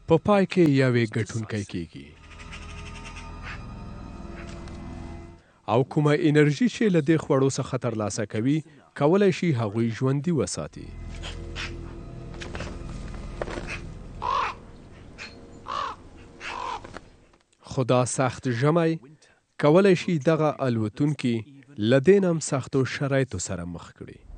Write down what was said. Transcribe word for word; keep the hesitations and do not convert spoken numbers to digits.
په پای کې یوې ګټونکی کیږي او کومه انرژي چې له دې خوړو څخه ترلاسه کوي کولای شي هغوی ژوندي وساتي. خو دا سخت ژمی کولای شي دغه الوتونکي له دې نه هم سختو شرایطو سره مخ کړي.